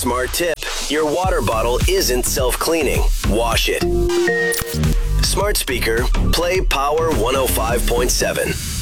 smart tip. Your water bottle isn't self-cleaning. Wash it. Smart speaker, play Power 105.7.